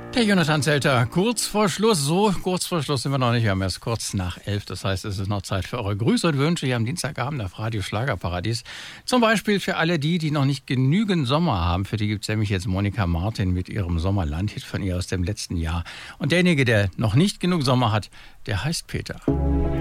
Der Jonathan Zelter, kurz vor Schluss. So kurz vor Schluss sind wir noch nicht. Wir haben erst kurz nach 11. Das heißt, es ist noch Zeit für eure Grüße und Wünsche hier am Dienstagabend auf Radio Schlagerparadies. Zum Beispiel für alle die noch nicht genügend Sommer haben. Für die gibt es nämlich jetzt Monika Martin mit ihrem Sommerlandhit von ihr aus dem letzten Jahr. Und derjenige, der noch nicht genug Sommer hat, der heißt Peter.